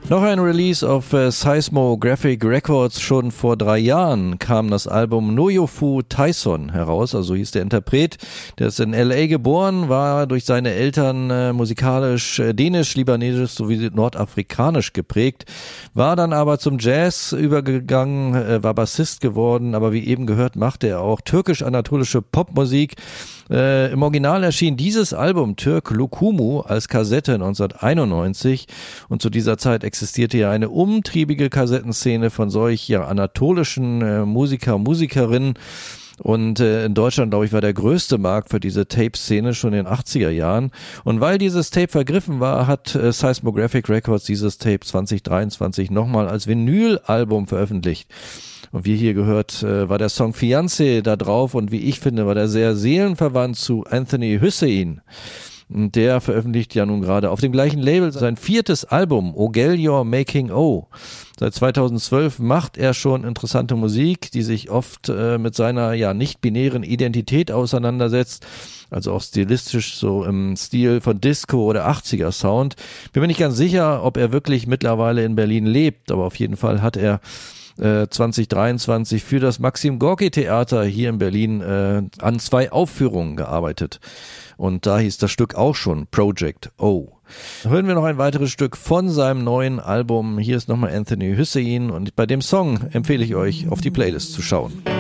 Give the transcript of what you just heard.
Noch ein Release auf Seismographic Records. Schon vor 3 Jahren kam das Album Noyofu Tyson heraus, also hieß der Interpret. Der ist in L.A. geboren, war durch seine Eltern musikalisch dänisch, libanesisch sowie nordafrikanisch geprägt, war dann aber zum Jazz übergegangen, war Bassist geworden, aber wie eben gehört, machte er auch türkisch-anatolische Popmusik. Im Original erschien dieses Album Türk Lokumu als Kassette 1991 und zu dieser Zeit existierte ja eine umtriebige Kassettenszene von solch anatolischen Musikerinnen. Und in Deutschland, glaube ich, war der größte Markt für diese Tape-Szene schon in den 80er Jahren. Und weil dieses Tape vergriffen war, hat Seismographic Records dieses Tape 2023 nochmal als Vinyl-Album veröffentlicht. Und wie hier gehört, war der Song Fiancé da drauf und wie ich finde, war der sehr seelenverwandt zu Anthony Hussein. Und der veröffentlicht ja nun gerade auf dem gleichen Label sein 4. Album, Ogelyor Making O. Seit 2012 macht er schon interessante Musik, die sich oft mit seiner nicht-binären Identität auseinandersetzt. Also auch stilistisch so im Stil von Disco oder 80er Sound. Bin mir nicht ganz sicher, ob er wirklich mittlerweile in Berlin lebt, aber auf jeden Fall hat er 2023 für das Maxim Gorki Theater hier in Berlin an 2 Aufführungen gearbeitet. Und da hieß das Stück auch schon Project O. Hören wir noch ein weiteres Stück von seinem neuen Album. Hier ist nochmal Anthony Hussein und bei dem Song empfehle ich euch, auf die Playlist zu schauen.